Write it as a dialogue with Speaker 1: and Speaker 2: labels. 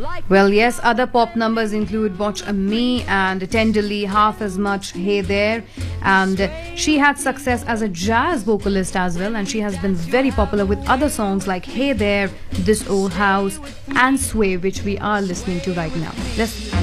Speaker 1: Well, yes, other pop numbers include Watch Me and Tenderly, Half as Much, Hey There. And she had success as a jazz vocalist as well, and she has been very popular with other songs like Hey There, This Old House, and Sway, which we are listening to right now. Let's